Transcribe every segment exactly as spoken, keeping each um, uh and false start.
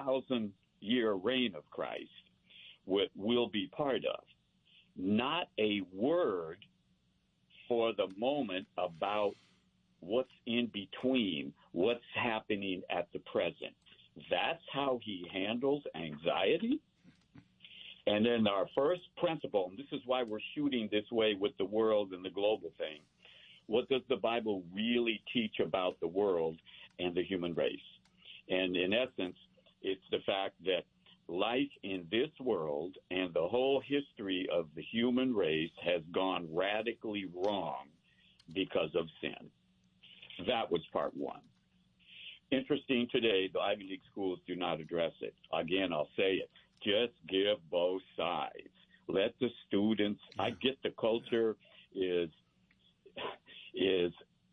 thousand-year reign of Christ will be part of. Not a word for the moment about what's in between, what's happening at the present. That's how he handles anxiety. And then our first principle, and this is why we're shooting this way with the world and the global thing, what does the Bible really teach about the world and the human race? And in essence, it's the fact that life in this world and the whole history of the human race has gone radically wrong because of sin. That was part one. Interesting today, the Ivy League schools do not address it. Again, I'll say it. Just give both sides. Let the students, I get the culture is is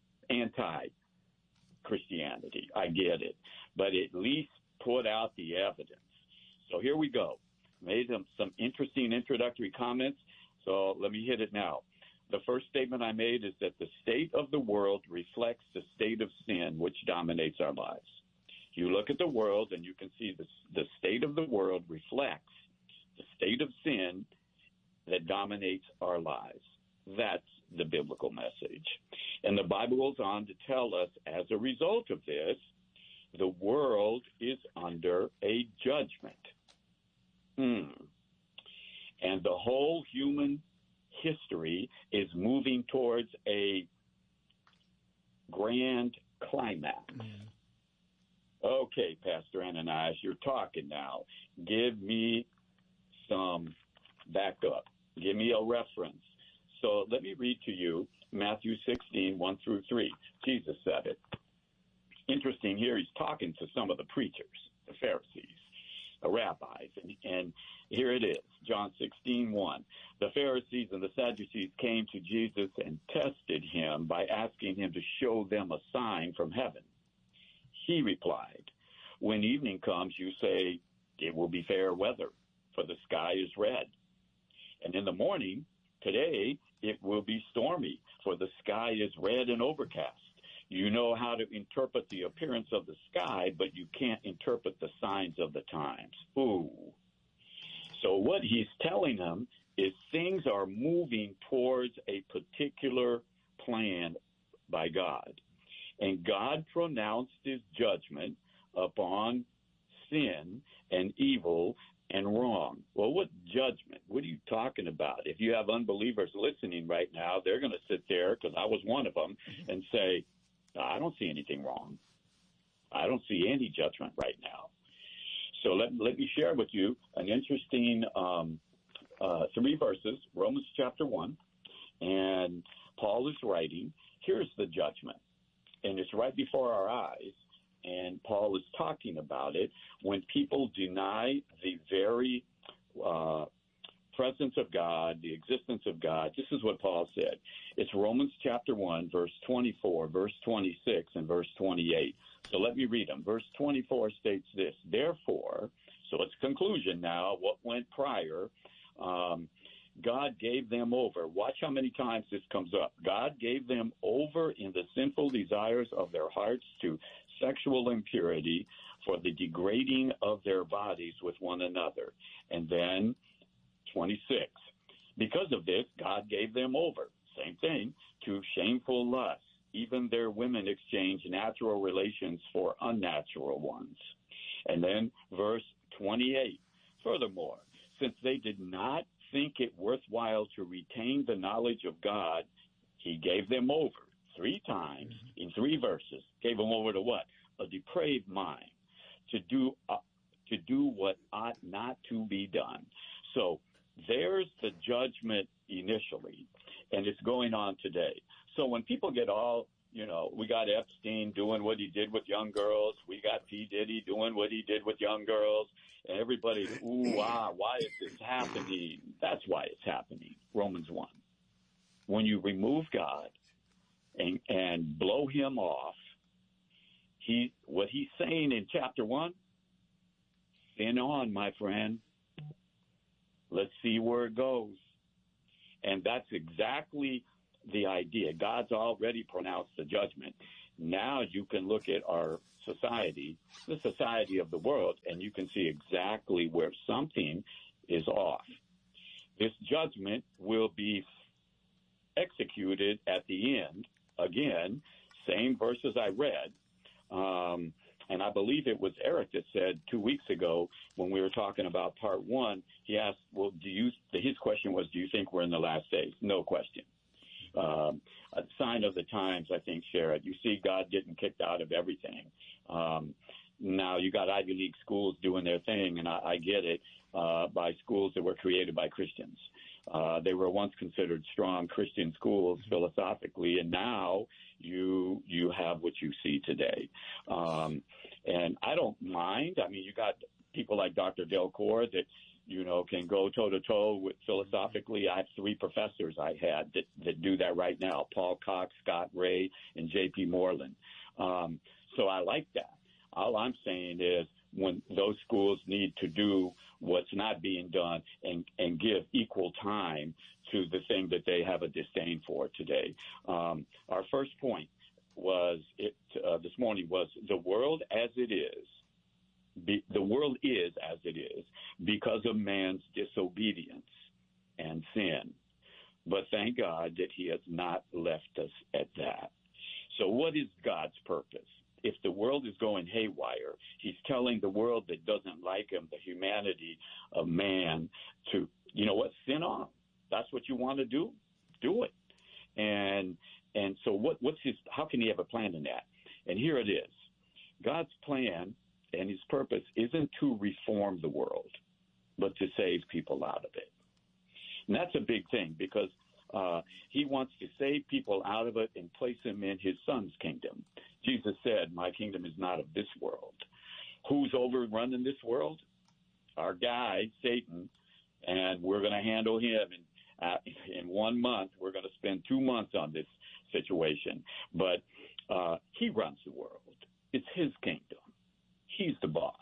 anti-Christianity. I get it. But at least put out the evidence. So here we go. Made some, some interesting introductory comments. So let me hit it now. The first statement I made is that the state of the world reflects the state of sin which dominates our lives. You look at the world and you can see the, the state of the world reflects the state of sin that dominates our lives. That's the biblical message. And the Bible goes on to tell us, as a result of this, the world is under a judgment. Hmm. And the whole human history is moving towards a grand climax. Mm. Okay, Pastor Ananias, you're talking now. Give me some backup. Give me a reference. So let me read to you Matthew sixteen, one through three. Jesus said it. Interesting here, he's talking to some of the preachers, the Pharisees, the rabbis, and, and here it is, John sixteen, one. The Pharisees and the Sadducees came to Jesus and tested him by asking him to show them a sign from heaven. He replied, when evening comes, you say, it will be fair weather, for the sky is red. And in the morning, today, it will be stormy, for the sky is red and overcast. You know how to interpret the appearance of the sky, but you can't interpret the signs of the times. Ooh. So what he's telling them is things are moving towards a particular plan by God. And God pronounced his judgment upon sin and evil and wrong. Well, what judgment? What are you talking about? If you have unbelievers listening right now, they're going to sit there, because I was one of them, and say, I don't see anything wrong. I don't see any judgment right now. So let, let me share with you an interesting um, uh, three verses, Romans chapter one, and Paul is writing, here's the judgment. And it's right before our eyes, and Paul is talking about it when people deny the very uh, presence of God, the existence of God. This is what Paul said. It's Romans chapter one, verse twenty-four, verse twenty-six, and verse twenty-eight. So let me read them. Verse twenty-four states this, therefore, so it's conclusion now, what went prior, um, God gave them over. Watch how many times this comes up. God gave them over in the sinful desires of their hearts to sexual impurity for the degrading of their bodies with one another. And then twenty-six. Because of this, God gave them over, same thing, to shameful lusts. Even their women exchanged natural relations for unnatural ones. And then verse twenty-eight. Furthermore, since they did not think it worthwhile to retain the knowledge of God, he gave them over three times mm-hmm. in three verses. Gave them over to what? A depraved mind to do uh, to do what ought not to be done. So there's the judgment initially, and it's going on today. So when people get all, you know, we got Epstein doing what he did with young girls, we got P. Diddy doing what he did with young girls, and everybody, ooh, ah, why is this happening? That's why it's happening. Romans one. When you remove God and, and blow him off, he what he's saying in chapter one, sin on, my friend. Let's see where it goes. And that's exactly the idea. God's already pronounced the judgment. Now you can look at our society, the society of the world, and you can see exactly where something is off. This judgment will be executed at the end. Again, same verses I read. Um, and I believe it was Eric that said two weeks ago when we were talking about part one, he asked, well, do you, his question was, do you think we're in the last days? No question. Um, a sign of the times, I think, Sherrod. You see God getting kicked out of everything. Um, now you got Ivy League schools doing their thing, and I, I get it, uh, by schools that were created by Christians. Uh, they were once considered strong Christian schools philosophically, and now you you have what you see today. Um, and I don't mind. I mean, you got people like Doctor Delcourt that, you know, can go toe-to-toe with philosophically. I have three professors I had that, that do that right now, Paul Cox, Scott Ray, and J P Moreland. Um, so I like that. All I'm saying is when those schools need to do what's not being done and, and give equal time to the thing that they have a disdain for today. Um, our first point was it uh, this morning was the world as it is. Be, the world is as it is because of man's disobedience and sin. But thank God that he has not left us at that. So what is God's purpose? If the world is going haywire, he's telling the world that doesn't like him, the humanity of man, to, you know what, sin on. That's what you want to do? Do it. And and so what what's his, how can he have a plan in that? And here it is. God's plan and his purpose isn't to reform the world, but to save people out of it. And that's a big thing because uh, he wants to save people out of it and place them in his son's kingdom. Jesus said, my kingdom is not of this world. Who's over running this world? Our guy, Satan, and we're going to handle him. And uh, in one month, we're going to spend two months on this situation. But uh, he runs the world. It's his kingdom. He's the boss.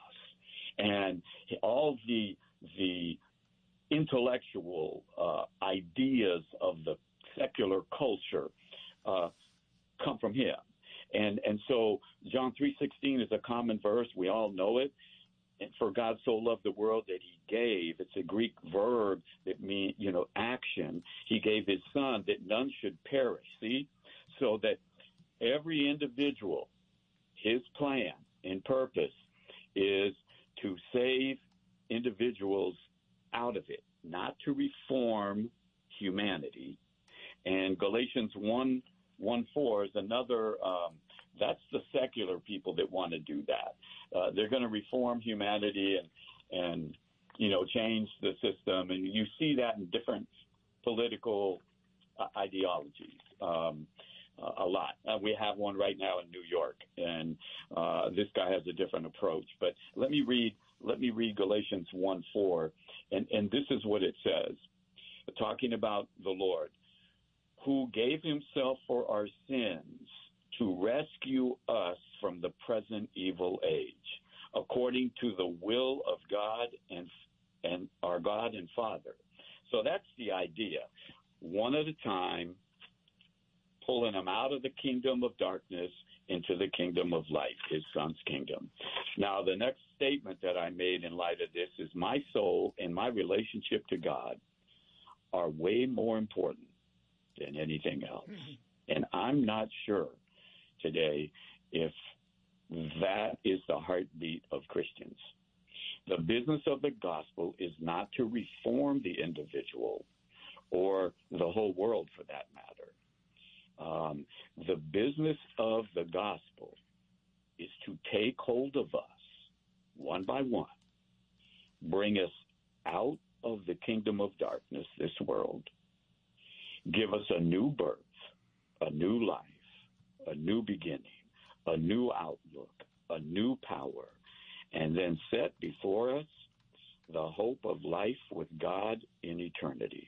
And all the the intellectual uh, ideas of the secular culture uh, come from him. And and so John three sixteen is a common verse. We all know it. And for God so loved the world that he gave. It's a Greek verb that means, you know, action. He gave his son that none should perish. See? So that every individual, his plan and purpose is to save individuals out of it, not to reform humanity. And Galatians one, one four is another, um, that's the secular people that want to do that. Uh, they're going to reform humanity and, and, you know, change the system. And you see that in different political uh, ideologies. Um, a lot. Uh, we have one right now in New York, and uh, this guy has a different approach. But let me read. Let me read Galatians one four, and and this is what it says, talking about the Lord, who gave himself for our sins to rescue us from the present evil age, according to the will of God and and our God and Father. So that's the idea. One at a time, pulling them out of the kingdom of darkness into the kingdom of light, his son's kingdom. Now, the next statement that I made in light of this is my soul and my relationship to God are way more important than anything else. Mm-hmm. And I'm not sure today if that is the heartbeat of Christians. The business of the gospel is not to reform the individual or the whole world for that matter. Um, the business of the gospel is to take hold of us one by one, bring us out of the kingdom of darkness, this world, give us a new birth, a new life, a new beginning, a new outlook, a new power, and then set before us the hope of life with God in eternity.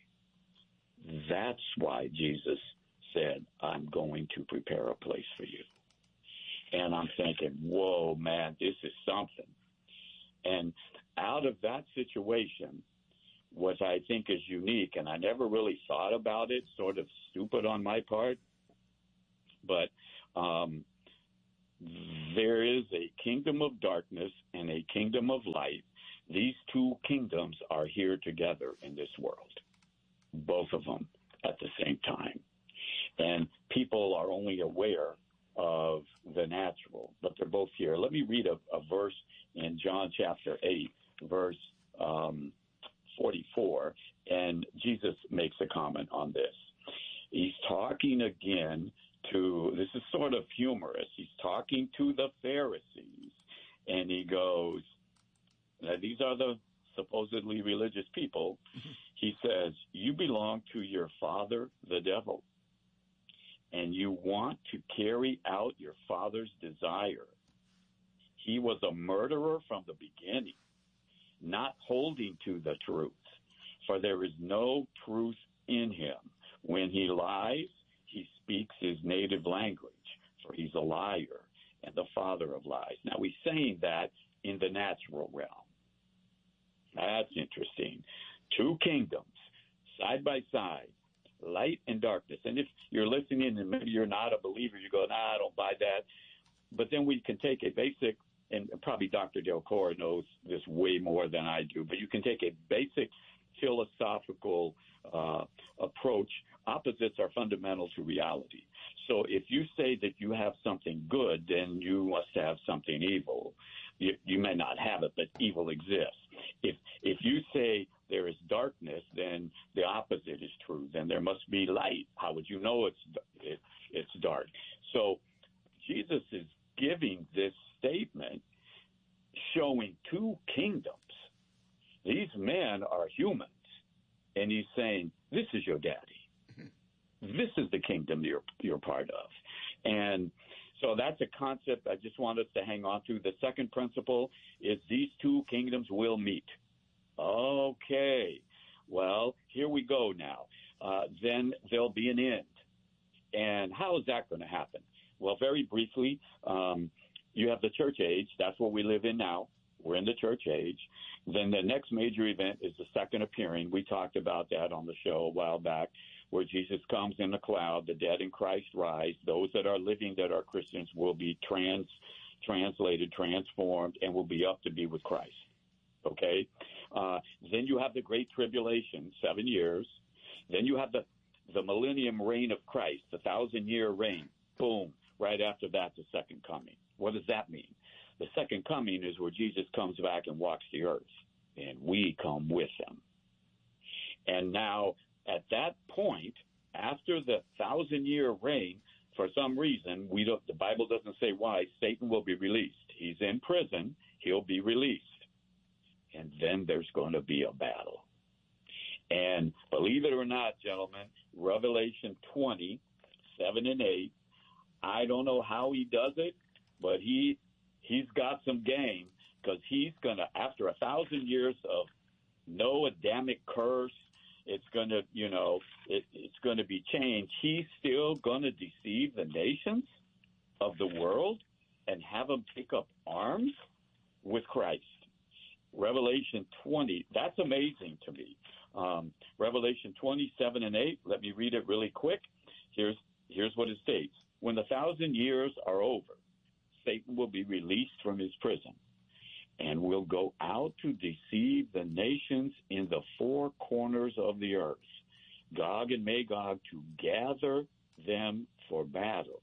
That's why Jesus said, I'm going to prepare a place for you. And I'm thinking, whoa, man, this is something. And out of that situation, what I think is unique, and I never really thought about it, sort of stupid on my part, but um, There is a kingdom of darkness and a kingdom of light. These two kingdoms are here together in this world, both of them at the same time. And people are only aware of the natural, but they're both here. Let me read a, a verse in John chapter eight, verse um, forty-four, and Jesus makes a comment on this. He's talking again to, this is sort of humorous, he's talking to the Pharisees, and he goes, now these are the supposedly religious people. He says, you belong to your father, the devil, and you want to carry out your father's desire. He was a murderer from the beginning, not holding to the truth, for there is no truth in him. When he lies, he speaks his native language, for he's a liar and the father of lies. Now, he's saying that in the natural realm. That's interesting. Two kingdoms, side by side, light and darkness. And if you're listening and maybe you're not a believer, you go, nah, I don't buy that. But then we can take a basic, and probably Doctor Del Cor knows this way more than I do, but you can take a basic philosophical uh, approach. Opposites are fundamental to reality. So if you say that you have something good, then you must have something evil. You, you may not have it, but evil exists. If if you say there is darkness, then the opposite is true. Then there must be light. How would you know it's it, it's dark? So Jesus is giving this statement showing two kingdoms. These men are humans, and he's saying, this is your daddy. This is the kingdom you're you're part of. And so that's a concept I just want us to hang on to. The second principle is these two kingdoms will meet. Okay. Well, here we go now. Uh, then there'll be an end. And how is that going to happen? Well, very briefly, um, you have the church age. That's what we live in now. We're in the church age. Then the next major event is the second appearing. We talked about that on the show a while back, where Jesus comes in the cloud, the dead in Christ rise. Those that are living that are Christians will be trans, translated, transformed, and will be up to be with Christ. Okay? Uh, then you have the Great Tribulation, seven years. Then you have the, the millennium reign of Christ, the thousand-year reign. Boom. Right after that, the second coming. What does that mean? The second coming is where Jesus comes back and walks the earth, and we come with him. And now, at that point, after the thousand-year reign, for some reason, we don't, the Bible doesn't say why, Satan will be released. He's in prison. He'll be released. And then there's going to be a battle. And believe it or not, gentlemen, Revelation twenty, seven and eight, I don't know how he does it, but he, he's got some game, because he's going to, after a thousand years of no Adamic curse, it's going to, you know, it, it's going to be changed. He's still going to deceive the nations of the world and have them take up arms with Christ. Revelation twenty, that's amazing to me. Um, Revelation twenty-seven and eight, let me read it really quick. Here's, here's what it states. When the thousand years are over, Satan will be released from his prison and will go out to deceive the nations in the four corners of the earth, Gog and Magog, to gather them for battle.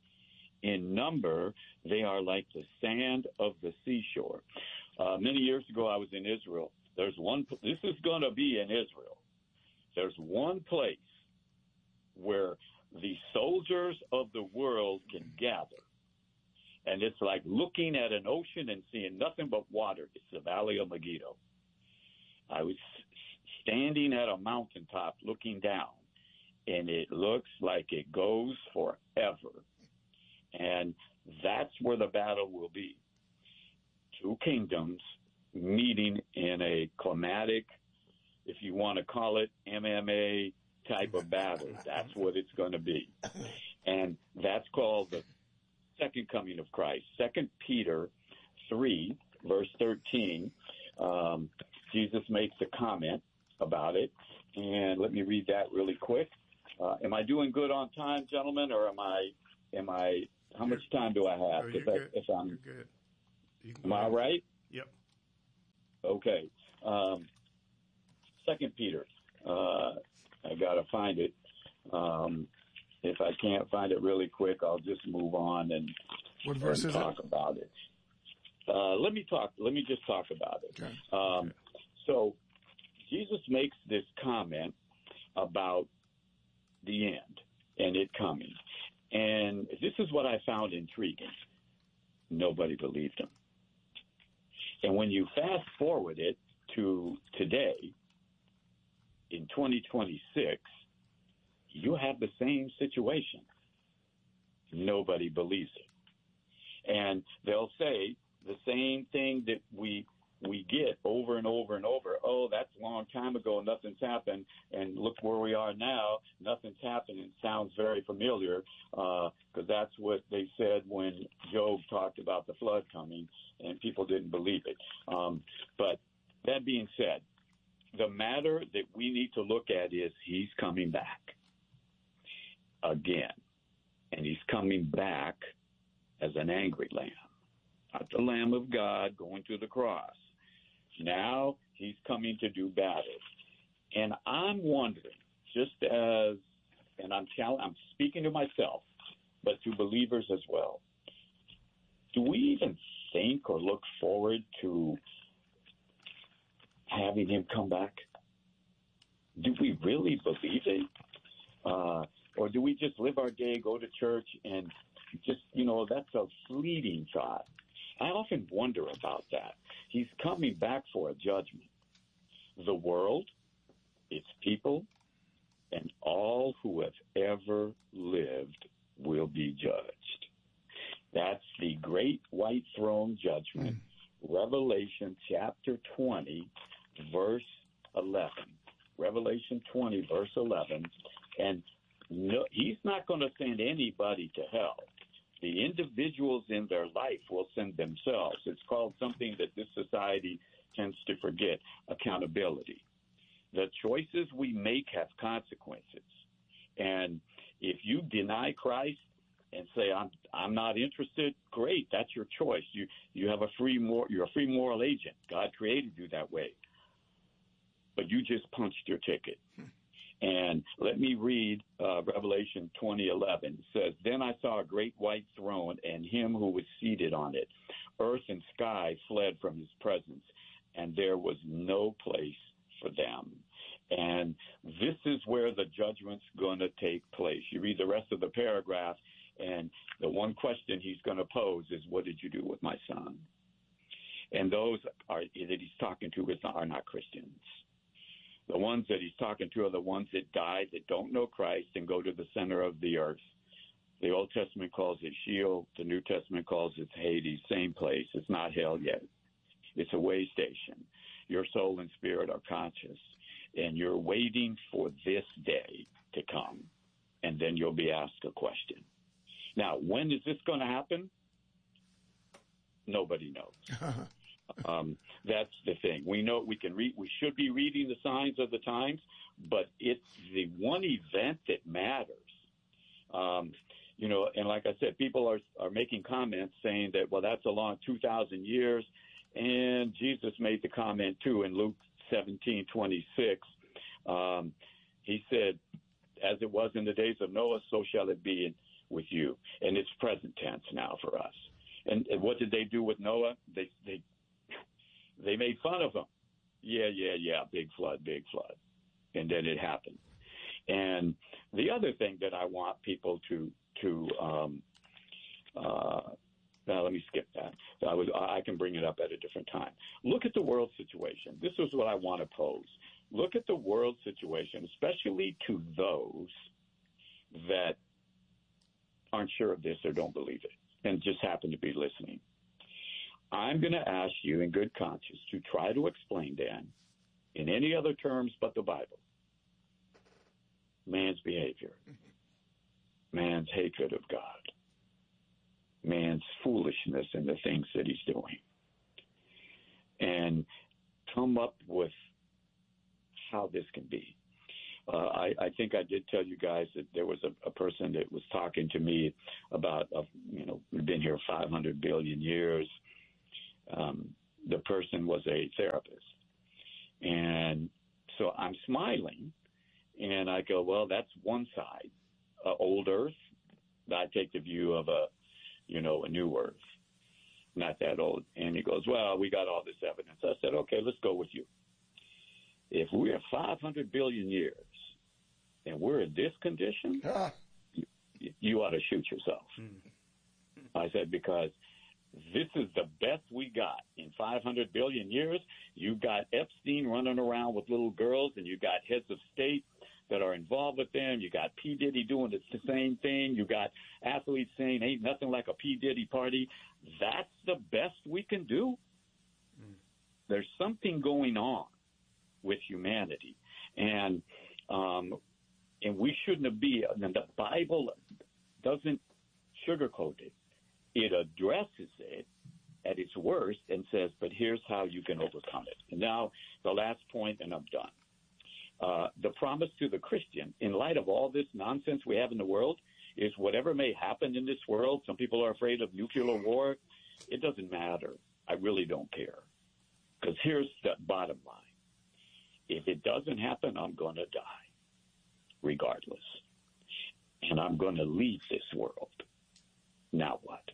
In number, they are like the sand of the seashore. Uh, many years ago, I was in Israel. There's one, this is going to be in Israel. There's one place where the soldiers of the world can gather. And it's like looking at an ocean and seeing nothing but water. It's the Valley of Megiddo. I was standing at a mountaintop looking down, and it looks like it goes forever. And that's where the battle will be. Two kingdoms meeting in a climatic, if you want to call it M M A type of battle. That's what it's going to be. And that's called the second coming of Christ. Second Peter three, verse thirteen, um, Jesus makes a comment about it. And let me read that really quick. Uh, am I doing good on time, gentlemen, or am I am I how much time do I have? Oh, you're if, good. I, if I'm, you're good. You am I right? Yep. Okay. Um, Second Peter. Uh, I got to find it. Um, if I can't find it really quick, I'll just move on and, what verse and is talk it? about it. Uh, let me talk. Let me just talk about it. Okay. Um, okay. So Jesus makes this comment about the end and it coming. And this is what I found intriguing. Nobody believed him. And when you fast forward it to today, in twenty twenty-six, you have the same situation. Nobody believes it. And they'll say the same thing that we we get over and over and over. Oh, that's a long time ago. Nothing's happened. And look where we are now. Nothing's happened. It sounds very familiar because uh, that's what they said when Job talked about the flood coming, and people didn't believe it. Um, but that being said, the matter that we need to look at is he's coming back again. And he's coming back as an angry lamb, not the Lamb of God going to the cross. Now he's coming to do battle. And I'm wondering, just as, and I'm I'm speaking to myself, but to believers as well, do we even think or look forward to having him come back? Do we really believe it? Uh, or do we just live our day, go to church, and just, you know, that's a fleeting thought. I often wonder about that. He's coming back for a judgment. The world, its people, and all who have ever lived will be judged. That's the great white throne judgment, mm. Revelation chapter twenty, verse eleven. Revelation twenty, verse eleven. And no, he's not going to send anybody to hell. The individuals in their life will send themselves. It's called something that this society tends to forget, accountability. The choices we make have consequences. And if you deny Christ and say, I'm I'm not interested, great, that's your choice. You you have a free mor- you're a free moral agent. God created you that way. But you just punched your ticket. And let me read uh, Revelation twenty eleven. It says, Then I saw a great white throne and him who was seated on it. Earth and sky fled from his presence, and there was no place for them. And this is where the judgment's going to take place. You read the rest of the paragraph, and the one question he's going to pose is, what did you do with my son? And those are, that he's talking to is not, are not Christians. The ones that he's talking to are the ones that died, that don't know Christ and go to the center of the earth. The Old Testament calls it Sheol. The New Testament calls it Hades. Same place. It's not hell yet. It's a way station. Your soul and spirit are conscious, and you're waiting for this day to come, and then you'll be asked a question. Now, when is this going to happen? Nobody knows. Um, that's the thing. We know we can read. We should be reading the signs of the times, but it's the one event that matters. Um, you know, and like I said, people are are making comments saying that, well, that's a long two thousand years, and Jesus made the comment too in Luke seventeen twenty six. Um, he said, "As it was in the days of Noah, so shall it be in, with you." And it's present tense now for us. And, and what did they do with Noah? They they They made fun of him. Yeah, yeah, yeah, big flood, big flood. And then it happened. And the other thing that I want people to, to um, uh, now let me skip that. I, was, I can bring it up at a different time. Look at the world situation. This is what I want to pose. Look at the world situation, especially to those that aren't sure of this or don't believe it and just happen to be listening. I'm going to ask you in good conscience to try to explain, Dan, in any other terms but the Bible, man's behavior, man's hatred of God, man's foolishness in the things that he's doing, and come up with how this can be. Uh, I, I think I did tell you guys that there was a, a person that was talking to me about, uh, you know, we've been here five hundred billion years. Um, the person was a therapist. And so I'm smiling, and I go, well, that's one side, uh, old Earth. I take the view of a, you know, a new Earth, not that old. And he goes, well, we got all this evidence. I said, okay, let's go with you. If we're five hundred billion years and we're in this condition, ah. you, you ought to shoot yourself. Mm. I said, because this is the best we got in five hundred billion years. You've got Epstein running around with little girls, and you've got heads of state that are involved with them. You got P. Diddy doing the same thing. You got athletes saying ain't nothing like a P. Diddy party. That's the best we can do. Mm. There's something going on with humanity, and um, and we shouldn't be. And the Bible doesn't sugarcoat it; it addresses it at its worst and says, "But here's how you can overcome it." And now the last point, and I'm done. Uh, the promise to the Christian, in light of all this nonsense we have in the world, is whatever may happen in this world. Some people are afraid of nuclear war. It doesn't matter. I really don't care, because here's the bottom line. If it doesn't happen, I'm going to die, regardless. And I'm going to leave this world. Now what?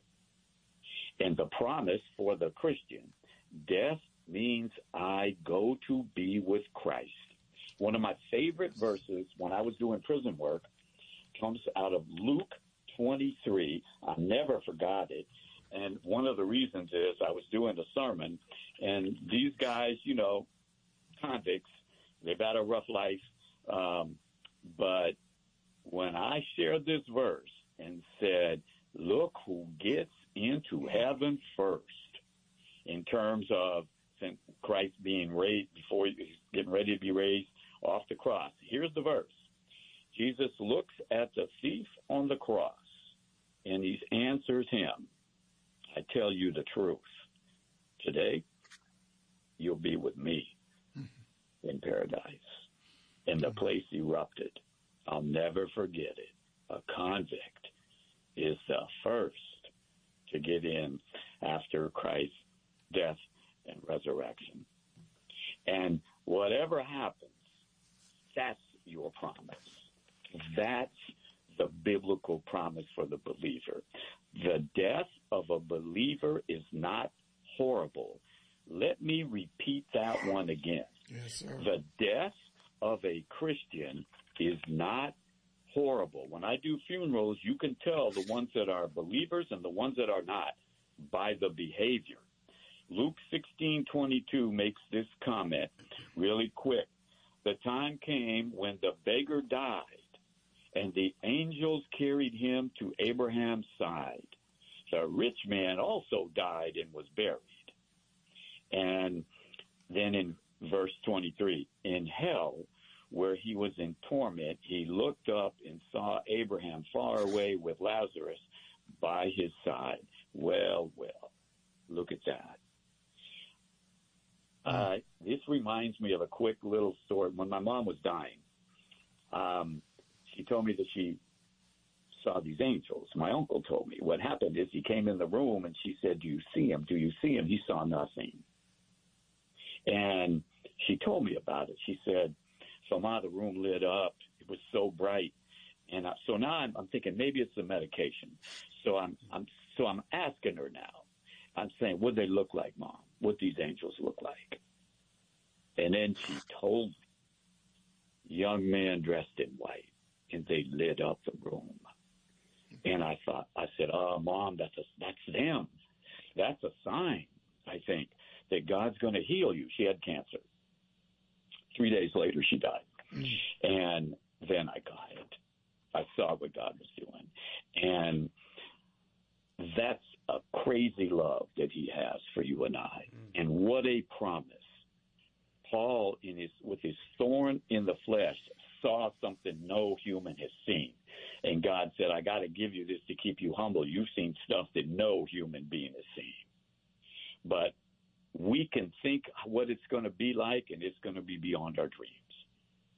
And the promise for the Christian, death means I go to be with Christ. One of my favorite verses when I was doing prison work comes out of Luke twenty-three. I never forgot it. And one of the reasons is I was doing a sermon, and these guys, you know, convicts, they've had a rough life. Um, but when I shared this verse and said, look who gets into heaven first in terms of Christ being raised before he's getting ready to be raised off the cross. Here's the verse. Jesus looks at the thief on the cross, and he answers him, I tell you the truth. Today, you'll be with me in paradise. And the place erupted. I'll never forget it. A convict is the first to get in after Christ's death and resurrection. And whatever happens, that's your promise. That's the biblical promise for the believer. The death of a believer is not horrible. Let me repeat that one again. Yes, sir. The death of a Christian is not horrible. When I do funerals, you can tell the ones that are believers and the ones that are not by the behavior. Luke sixteen twenty-two makes this comment really quick. The time came when the beggar died, and the angels carried him to Abraham's side. The rich man also died and was buried. And then in verse twenty-three, in hell, where he was in torment, he looked up and saw Abraham far away with Lazarus by his side. Well, well, look at that. Uh, this reminds me of a quick little story. When my mom was dying, um, she told me that she saw these angels. My uncle told me. What happened is he came in the room and she said, do you see him? Do you see him? He saw nothing. And she told me about it. She said, so Ma, the room lit up. It was so bright. And I, so now I'm, I'm thinking maybe it's the medication. So I'm, I'm, so I'm asking her now. I'm saying, what do they look like, Mom? What these angels look like? And then she told me, young men dressed in white, and they lit up the room. And I thought, I said, oh, Mom, that's a, that's them. That's a sign, I think, that God's going to heal you. She had cancer. Three days later, she died. Mm-hmm. And then I got it. I saw what God was doing. And that's a crazy love that he has for you and I. Mm-hmm. And what a promise. Paul, in his with his thorn in the flesh, saw something no human has seen. And God said, I got to give you this to keep you humble. You've seen stuff that no human being has seen. But we can think what it's going to be like, and it's going to be beyond our dreams.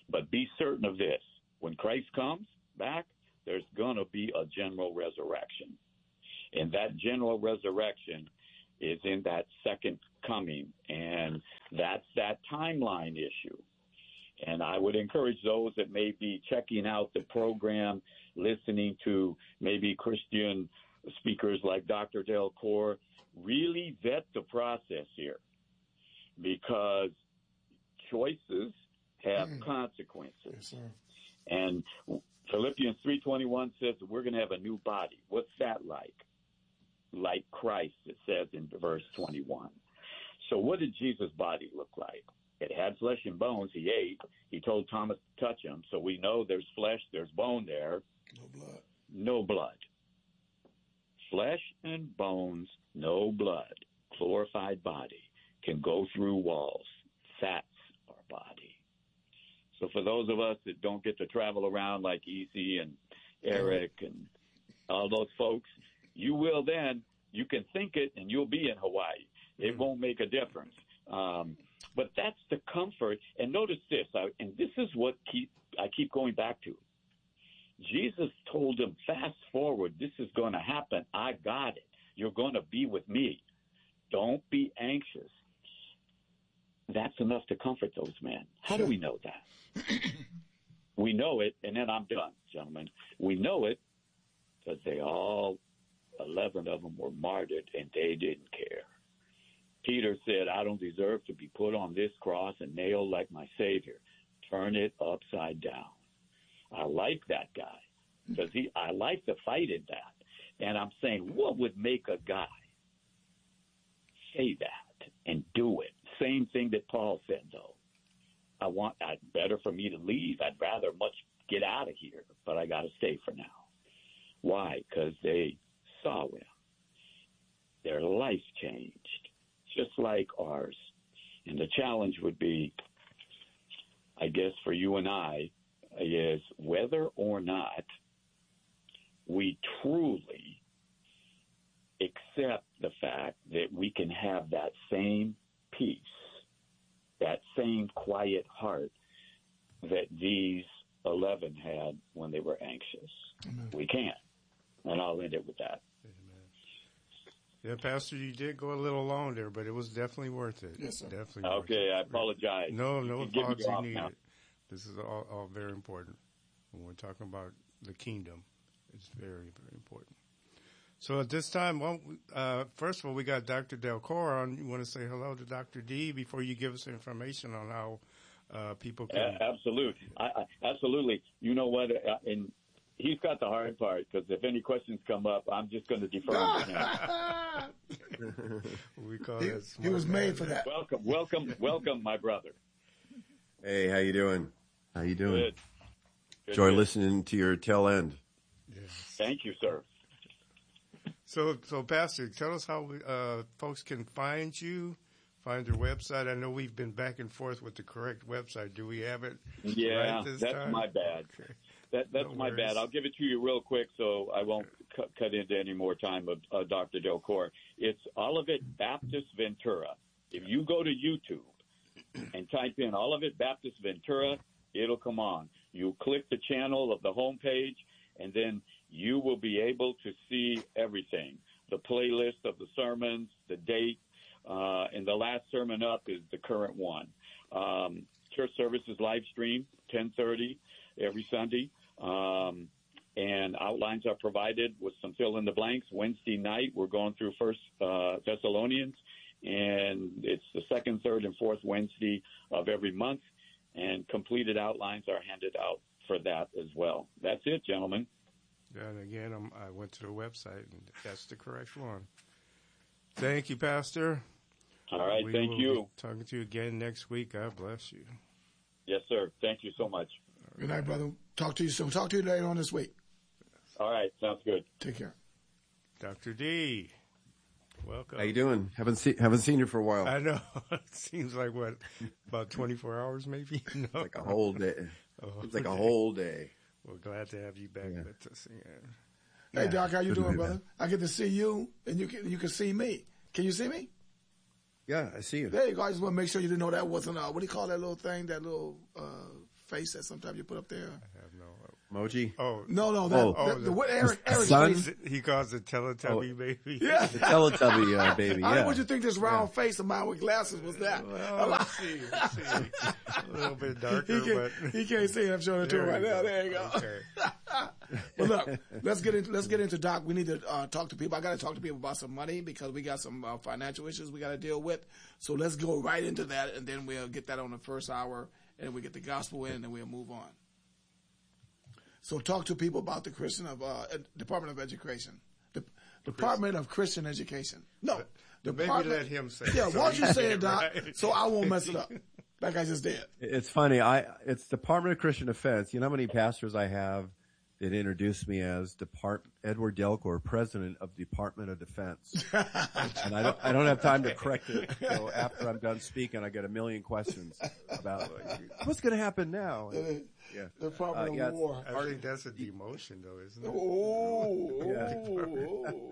But be certain of this. When Christ comes back, there's going to be a general resurrection. And that general resurrection is in that second coming. And that's that timeline issue. And I would encourage those that may be checking out the program, listening to maybe Christian speakers like Doctor Del Cor, really vet the process here, because choices have mm. consequences. Yes, sir. And Philippians three twenty-one says that we're going to have a new body. What's that like? Like Christ, it says in verse twenty-one. So what did Jesus' body look like? It had flesh and bones. He ate. He told Thomas to touch him. So we know there's flesh, there's bone there. No blood. No blood. Flesh and bones, no blood. Glorified body can go through walls. That's our body. So for those of us that don't get to travel around like E C and Eric and all those folks, you will then. You can think it, and you'll be in Hawaii. It won't make a difference. Um, but that's the comfort. And notice this, I, and this is what keep, I keep going back to. Jesus told him, fast forward, this is going to happen. I got it. You're going to be with me. Don't be anxious. That's enough to comfort those men. How do we know that? We know it, and then I'm done, gentlemen. We know it because they all, eleven of them were martyred, and they didn't care. Peter said, I don't deserve to be put on this cross and nailed like my Savior. Turn it upside down. I like that guy because he. I like the fight in that. And I'm saying, what would make a guy say that and do it? Same thing that Paul said, though. I want, I'd better for me to leave. I'd rather much get out of here, but I got to stay for now. Why? Because they saw him. Their life changed, just like ours. And the challenge would be, I guess, for you and I, is whether or not we truly accept the fact that we can have that same peace, that same quiet heart that these eleven had when they were anxious. Amen. We can. And I'll end it with that. Yeah, Pastor, you did go a little long there, but it was definitely worth it. Yes, sir. Definitely okay, worth it. I apologize. No, no you apology needed. Now. This is all, all very important. When we're talking about the kingdom, it's very, very important. So at this time, well, uh, first of all, we got Doctor Del Cor on. You want to say hello to Doctor D before you give us information on how uh, people can... Uh, absolutely. I, I, absolutely. You know what? Uh, and he's got the hard part, because if any questions come up, I'm just going to defer to him. we call he, that he was made for that. Welcome, welcome, welcome, my brother. Hey, how you doing? How you doing? Good. Good, Enjoy good. listening to your tail end. Yes. Thank you, sir. So, so Pastor, tell us how uh, folks can find you, find your website. I know we've been back and forth with the correct website. Do we have it? Yeah, right this that's time? my bad. Okay. That, that's No my worries. bad. I'll give it to you real quick so I won't cut, cut into any more time of uh, Doctor Del Cor. It's Olivet Baptist Ventura. If you go to YouTube and type in Olivet Baptist Ventura, it'll come on. You click the channel of the homepage, and then you will be able to see everything. The playlist of the sermons, the date, uh, and the last sermon up is the current one. Um, church services live stream, ten thirty every Sunday. Um, and outlines are provided with some fill in the blanks. Wednesday night, we're going through First uh, Thessalonians, and it's the second, third, and fourth Wednesday of every month. And completed outlines are handed out for that as well. That's it, gentlemen. And again, I'm, I went to the website, and that's the correct one. Thank you, Pastor. All right, we thank will you. Be talking to you again next week. God bless you. Yes, sir. Thank you so much. Good night, brother. Talk to you soon. Talk to you later on this week. All right, sounds good. Take care. Doctor D, welcome. How you doing? Haven't seen haven't seen you for a while. I know. It seems like, what, about twenty-four hours maybe? No. Like a whole day. Oh, It's like a okay. whole day. We're glad to have you back Yeah. with us again. Hey, Yeah, Doc, how you good to doing, be brother? back. I get to see you, and you can you can see me. Can you see me? Yeah, I see you. There you go. I just want to make sure you didn't know that wasn't, uh, what do you call that little thing, that little uh, face that sometimes you put up there? I have no. Emoji. Oh No, no, that, Oh. the, Oh, the, what Eric, Eric sun? face. he calls it Teletubby Oh. baby. Yeah. The Teletubby uh, baby. How Yeah. would you think this round face of mine with glasses was that? Well, let's see, let's see. A little bit darker, he, can't, but he can't see it. I'm showing it to him There right you now. go. There you go. Okay. Well, look, let's get into let's get into Doc. We need to uh, talk to people. I got to talk to people about some money because we got some uh, financial issues we got to deal with. So let's go right into that, and then we'll get that on the first hour, and we get the gospel in, and then we'll move on. So talk to people about the Christian of uh, Department of Education, the Department of Christian Education. No, Maybe Department- let him say it. Yeah, so why don't he you can say get it, Doc? right. So I won't mess it up like I just did. It's funny. I it's Department of Christian Defense. You know how many pastors I have that introduce me as Depart Edward Delcor, President of Department of Defense, and I don't I don't have time to correct it. So after I'm done speaking, I get a million questions about what's going to happen now. And, yeah, Department Uh, of yeah, War. I think that's a demotion, though, isn't it? Oh, Yeah. oh.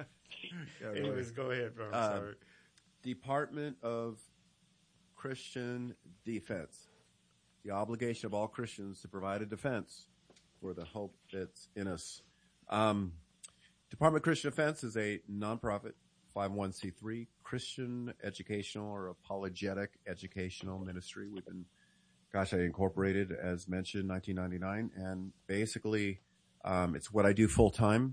yeah, really. Anyways, go ahead, bro. I'm Uh, sorry. Department of Christian Defense. The obligation of all Christians to provide a defense for the hope that's in us. Um, Department of Christian Defense is a nonprofit five oh one c three Christian educational or apologetic educational ministry. We've been, gosh, I incorporated, as mentioned, nineteen ninety-nine, and basically um, it's what I do full time.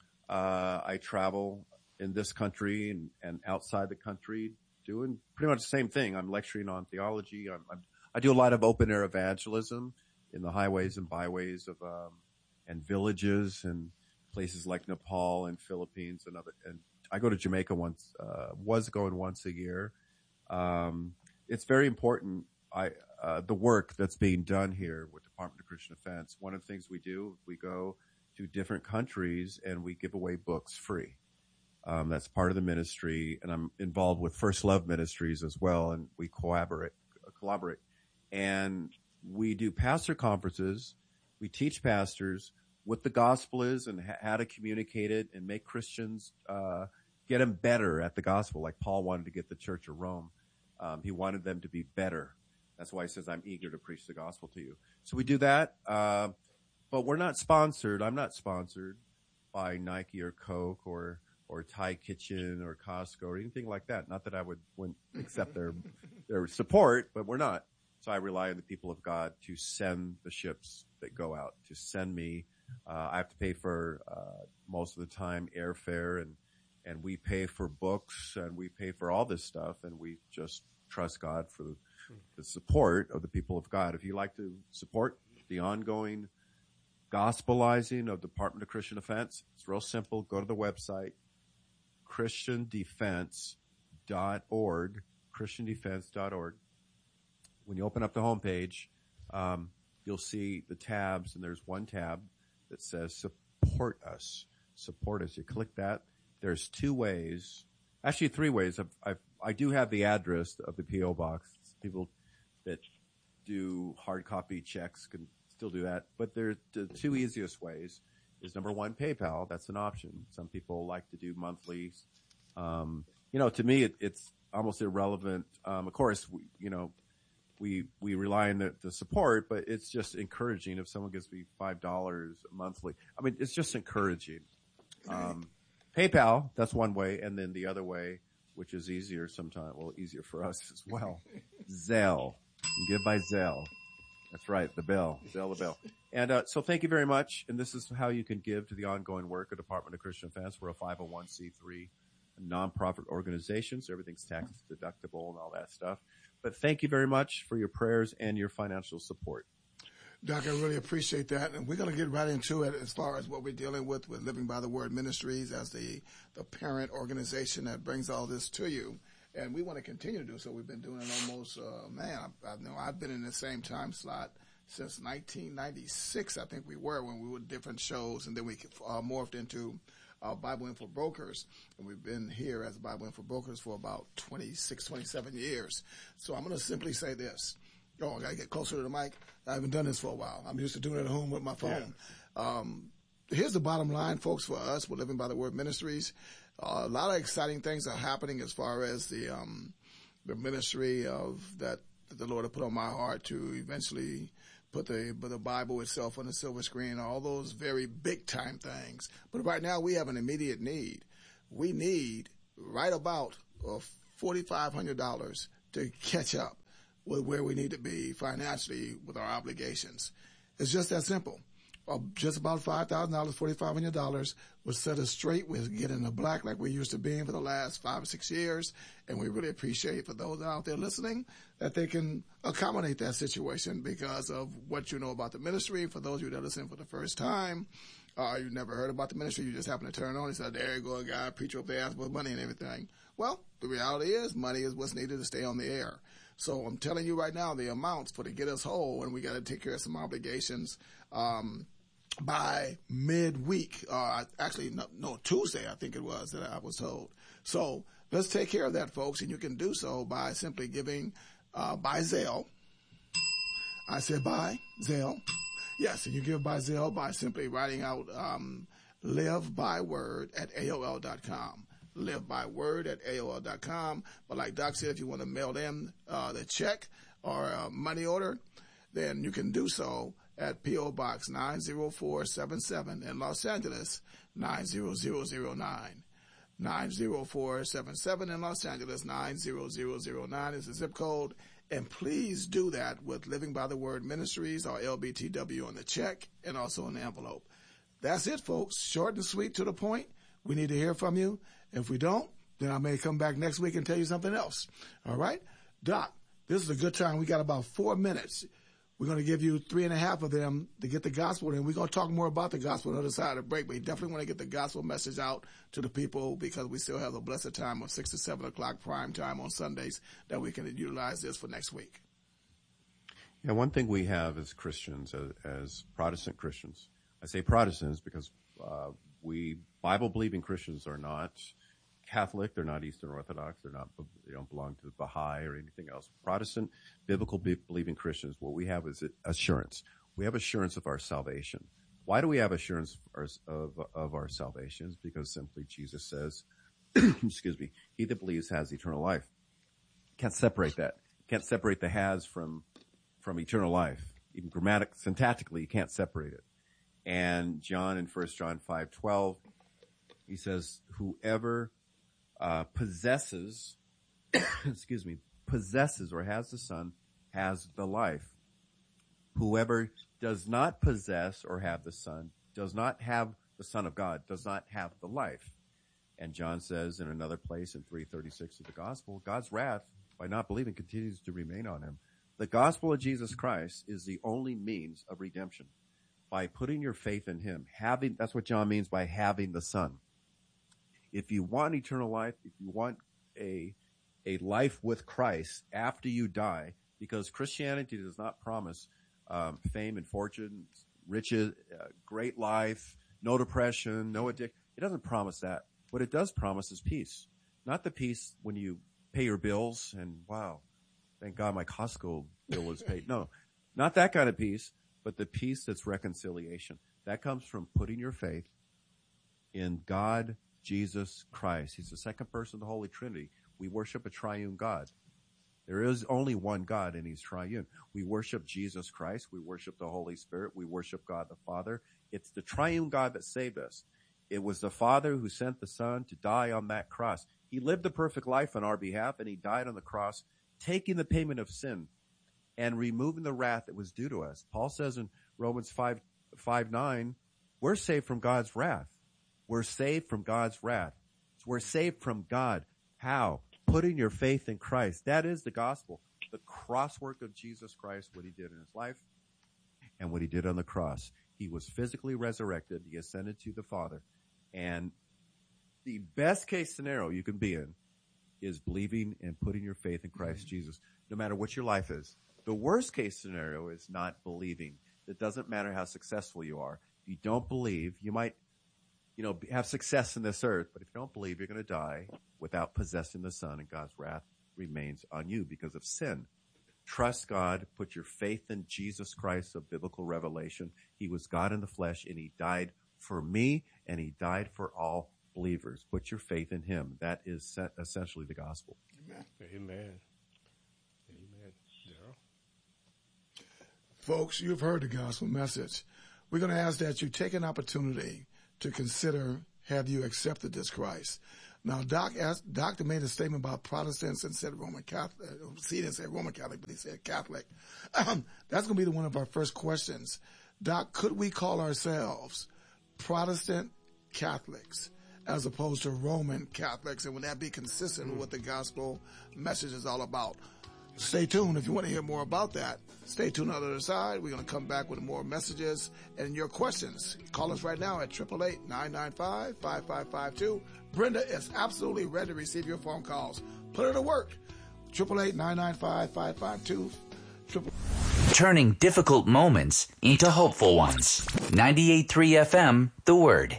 Uh, I travel in this country and, and outside the country doing pretty much the same thing. I'm lecturing on theology. I'm, I'm, I do a lot of open air evangelism in the highways and byways of, um, and villages and places like Nepal and Philippines and other, and I go to Jamaica once, uh, was going once a year. Um, it's very important. I, uh, the work that's being done here with Department of Christian Defense. One of the things we do, we go to different countries and we give away books free. Um, that's part of the ministry, and I'm involved with First Love Ministries as well, and we collaborate, collaborate. And we do pastor conferences. We teach pastors what the gospel is and ha- how to communicate it and make Christians uh, get them better at the gospel, like Paul wanted to get the Church of Rome. Um, he wanted them to be better. That's why he says, I'm eager to preach the gospel to you. So we do that, uh, but we're not sponsored. I'm not sponsored by Nike or Coke or or Thai Kitchen or Costco or anything like that. Not that I would wouldn't accept their their support, but we're not. So I rely on the people of God to send the ships that go out, to send me. Uh, I have to pay for uh, most of the time airfare, and and we pay for books, and we pay for all this stuff, and we just trust God for the, the support of the people of God. If you like to support the ongoing gospelizing of the Department of Christian Defense, it's real simple. Go to the website, christian defense dot org, christian defense dot org. When you open up the homepage, um, you'll see the tabs, and there's one tab that says support us. Support us. You click that. There's two ways, actually three ways. I've, I've, I do have the address of the P O box. People that do hard copy checks can still do that. But there's the two easiest ways is number one, PayPal. That's an option. Some people like to do monthly. Um, you know, to me, it, it's almost irrelevant. Um, of course, we, you know, we, we rely on the, the support, but it's just encouraging if someone gives me five dollars monthly. I mean, it's just encouraging. Um, PayPal, that's one way. And then the other way, which is easier sometimes, well, easier for us as well, Zelle. You give by Zelle. That's right, the bell, Zelle the bell. And uh, so thank you very much. And this is how you can give to the ongoing work of Department of Christian Defense. We're a five oh one c three nonprofit organization, so everything's tax deductible and all that stuff. But thank you very much for your prayers and your financial support. Doc, I really appreciate that. And we're going to get right into it as far as what we're dealing with with Living by the Word Ministries as the, the parent organization that brings all this to you. And we want to continue to do so. We've been doing it almost, uh, man, I, I know I've been in the same time slot since nineteen ninety-six, I think we were, when we were different shows. And then we uh, morphed into uh, Bible Info Brokers. And we've been here as Bible Info Brokers for about twenty-six, twenty-seven years. So I'm going to simply say this. Oh, I got to get closer to the mic. I haven't done this for a while. I'm used to doing it at home with my phone. Yeah. Um, here's the bottom line, folks, for us. We're Living by the Word Ministries. Uh, a lot of exciting things are happening as far as the um, the ministry of that, that the Lord has put on my heart to eventually put the put the Bible itself on the silver screen, all those very big time things. But right now we have an immediate need. We need right about uh, forty-five hundred dollars to catch up with where we need to be financially with our obligations. It's just that simple. Uh, just about five thousand dollars, forty-five hundred dollars would set us straight. We're getting the black like we used to being for the last five or six years. And we really appreciate for those out there listening that they can accommodate that situation because of what you know about the ministry. For those of you that listen for the first time, uh, you never heard about the ministry. You just happen to turn on and say, there you go, a guy, preacher up there asking for money and everything. Well, the reality is money is what's needed to stay on the air. So I'm telling you right now, the amounts for to get us whole, and we got to take care of some obligations, um, by midweek, uh, actually, no, no, Tuesday, I think it was that I was told. So let's take care of that, folks, and you can do so by simply giving, uh, by Zelle. I said by Zelle. Yes, and you give by Zelle by simply writing out, um, live by word at A O L dot com. Live by word at A O L dot com. But like Doc said, if you want to mail them, uh, the check or a money order, then you can do so at P O Box nine zero four seven seven in Los Angeles, nine zero zero zero nine. nine zero four seven seven in Los Angeles, nine zero zero zero nine is the zip code. And please do that with Living by the Word Ministries or L B T W on the check and also in the envelope. That's it, folks. Short and sweet, to the point. We need to hear from you. If we don't, then I may come back next week and tell you something else. All right? Doc, this is a good time. We got about four minutes. We're going to give you three and a half of them to get the gospel in. We're going to talk more about the gospel on the other side of the break, but you definitely want to get the gospel message out to the people because we still have the blessed time of six to seven o'clock prime time on Sundays that we can utilize this for next week. Yeah, one thing we have as Christians, as, as Protestant Christians, I say Protestants because uh, we Bible-believing Christians are not Catholic, they're not Eastern Orthodox, they're not, they don't belong to the Baha'i or anything else. Protestant, biblical believing Christians, what we have is assurance. We have assurance of our salvation. Why do we have assurance of, of our salvation? It's because simply Jesus says, excuse me, he that believes has eternal life. Can't separate that. Can't separate the has from, from eternal life. Even grammatic, syntactically, you can't separate it. And John in First John five twelve, he says, whoever Uh, possesses, excuse me, possesses or has the Son has the life. Whoever does not possess or have the Son does not have the Son of God, does not have the life. And John says in another place in three thirty-six of the Gospel, God's wrath by not believing continues to remain on him. The gospel of Jesus Christ is the only means of redemption. By putting your faith in him, having, that's what John means by having the Son. If you want eternal life, if you want a a life with Christ after you die, because Christianity does not promise um, fame and fortune, riches, uh, great life, no depression, no addiction. It doesn't promise that. What it does promise is peace. Not the peace when you pay your bills and, wow, thank God my Costco bill is paid. No, not that kind of peace, but the peace that's reconciliation. That comes from putting your faith in God, Jesus Christ. He's the second person of the Holy Trinity. We worship a triune God. There is only one God, and he's triune. We worship Jesus Christ. We worship the Holy Spirit. We worship God the Father. It's the triune God that saved us. It was the Father who sent the Son to die on that cross. He lived the perfect life on our behalf, and he died on the cross, taking the payment of sin and removing the wrath that was due to us. Paul says in Romans five, five nine, we're saved from God's wrath. We're saved from God's wrath. We're saved from God. How? Putting your faith in Christ. That is the gospel. The cross work of Jesus Christ, what he did in his life and what he did on the cross. He was physically resurrected. He ascended to the Father. And the best case scenario you can be in is believing and putting your faith in Christ mm-hmm. Jesus, no matter what your life is. The worst case scenario is not believing. It doesn't matter how successful you are. If you don't believe, you might, you know, have success in this earth, but if you don't believe, you're going to die without possessing the Son, and God's wrath remains on you because of sin. Trust God. Put your faith in Jesus Christ of biblical revelation. He was God in the flesh, and he died for me, and he died for all believers. Put your faith in him. That is essentially the gospel. Amen. Amen. Amen. Daryl? Folks, you've heard the gospel message. We're going to ask that you take an opportunity to consider, have you accepted this Christ? Now, Doc asked, Doctor made a statement about Protestants and said Roman Catholic. He didn't say Roman Catholic, but he said Catholic. Um, that's going to be the, one of our first questions. Doc, could we call ourselves Protestant Catholics as opposed to Roman Catholics? And would that be consistent with what the gospel message is all about? Stay tuned if you want to hear more about that. Stay tuned on the other side. We're going to come back with more messages and your questions. Call us right now at eight eight eight, nine nine five, five five five two. Brenda is absolutely ready to receive your phone calls. Put her to work. eight eight eight, nine nine five, five five two. Turning difficult moments into hopeful ones. ninety-eight point three F M, The Word.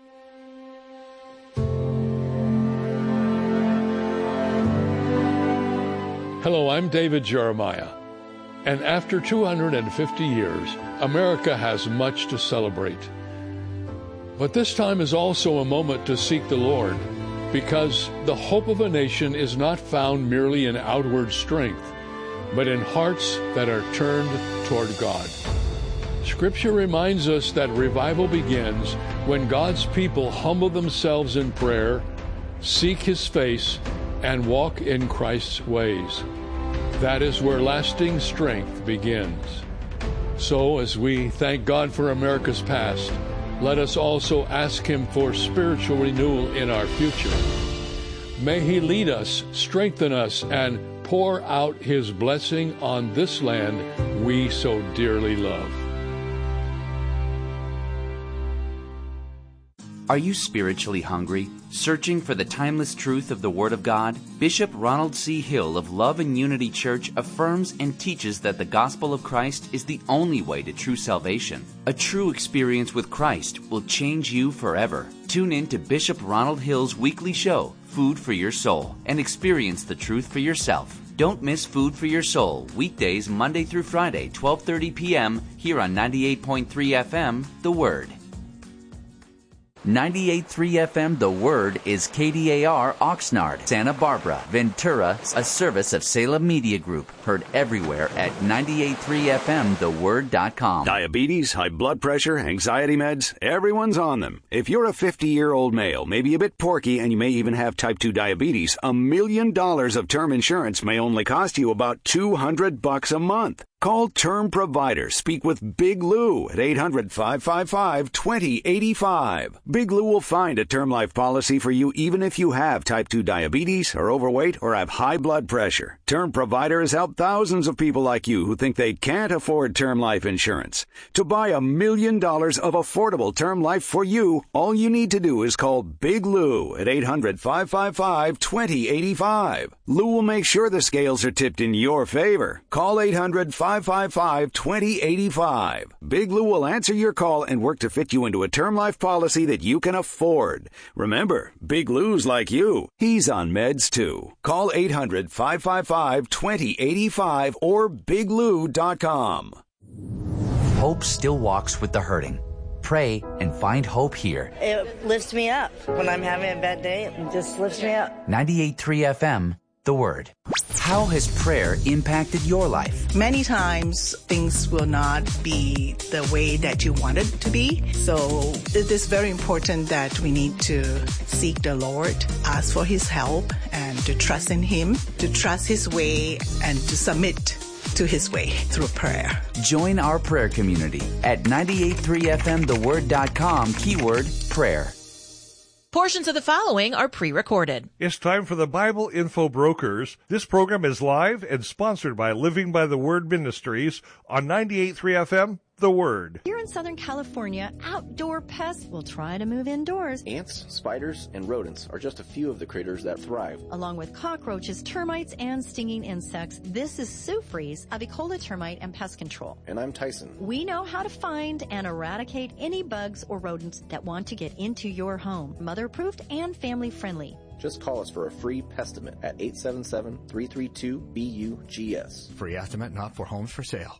Hello, I'm David Jeremiah. And after two hundred fifty years, America has much to celebrate. But this time is also a moment to seek the Lord, because the hope of a nation is not found merely in outward strength, but in hearts that are turned toward God. Scripture reminds us that revival begins when God's people humble themselves in prayer, seek His face, and walk in Christ's ways. That is where lasting strength begins. So, as we thank God for America's past, let us also ask Him for spiritual renewal in our future. May He lead us, strengthen us, and pour out His blessing on this land we so dearly love. Are you spiritually hungry, searching for the timeless truth of the Word of God? Bishop Ronald C. Hill of Love and Unity Church affirms and teaches that the gospel of Christ is the only way to true salvation. A true experience with Christ will change you forever. Tune in to Bishop Ronald Hill's weekly show, Food for Your Soul, and experience the truth for yourself. Don't miss Food for Your Soul, weekdays Monday through Friday, twelve thirty p.m. here on ninety-eight point three F M, The Word. ninety-eight point three F M The Word is K D A R Oxnard, Santa Barbara, Ventura, a service of Salem Media Group. Heard everywhere at ninety-eight point three F M the word dot com. Diabetes, high blood pressure, anxiety meds, everyone's on them. If you're a fifty-year-old male, maybe a bit porky, and you may even have type two diabetes, a million dollars of term insurance may only cost you about two hundred bucks a month. Call Term Provider. Speak with Big Lou at eight hundred, five five five, two zero eight five. Big Lou will find a term life policy for you even if you have type two diabetes, are overweight, or have high blood pressure. Term Provider has helped thousands of people like you who think they can't afford term life insurance. To buy a million dollars of affordable term life for you, all you need to do is call Big Lou at eight hundred, five five five, two zero eight five. Lou will make sure the scales are tipped in your favor. Call eight hundred, five five five, two zero eight five. Big Lou will answer your call and work to fit you into a term life policy that you can afford. Remember, Big Lou's like you. He's on meds too. Call eight hundred, five five five, two zero eight five or big lou dot com. Hope still walks with the hurting. Pray and find hope here. It lifts me up. When I'm having a bad day, it just lifts me up. ninety-eight point three F M, The Word. How has prayer impacted your life? Many times things will not be the way that you want it to be. So it is very important that we need to seek the Lord, ask for His help, and to trust in Him, to trust His way, and to submit to His way through prayer. Join our prayer community at ninety-eight point three F M the word dot com, keyword prayer. Portions of the following are pre-recorded. It's time for the Bible Info Brokers. This program is live and sponsored by Living by the Word Ministries on ninety-eight point three F M, The Word. Here in Southern California, outdoor pests will try to move indoors. Ants, spiders, and rodents are just a few of the critters that thrive. Along with cockroaches, termites, and stinging insects, this is Sue Fries of Ecola Termite and Pest Control. And I'm Tyson. We know how to find and eradicate any bugs or rodents that want to get into your home. Mother-approved and family-friendly. Just call us for a free pestimate at eight seven seven, three three two, B U G S. Free estimate not for homes for sale.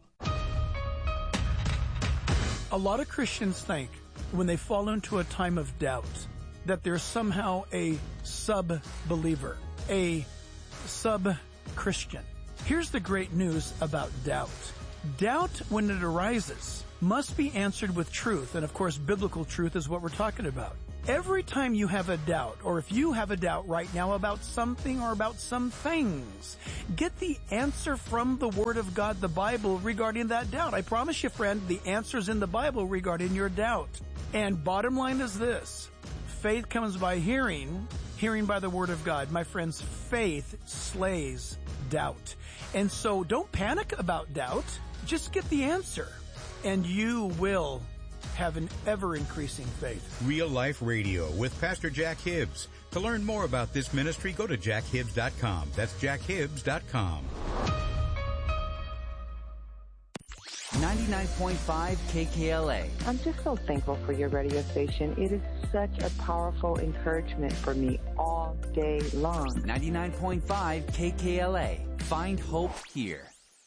A lot of Christians think when they fall into a time of doubt that they're somehow a sub-believer, a sub-Christian. Here's the great news about doubt. Doubt, when it arises, must be answered with truth. And of course, biblical truth is what we're talking about. Every time you have a doubt, or if you have a doubt right now about something or about some things, get the answer from the Word of God, the Bible, regarding that doubt. I promise you, friend, the answer's in the Bible regarding your doubt. And bottom line is this: faith comes by hearing, hearing by the Word of God. My friends, faith slays doubt. And so don't panic about doubt. Just get the answer, and you will have an ever-increasing faith. Real Life Radio with Pastor Jack Hibbs. To learn more about this ministry, go to jack hibbs dot com. That's jack hibbs dot com. ninety-nine point five K K L A. I'm just so thankful for your radio station. It is such a powerful encouragement for me all day long. ninety-nine point five K K L A. Find hope here.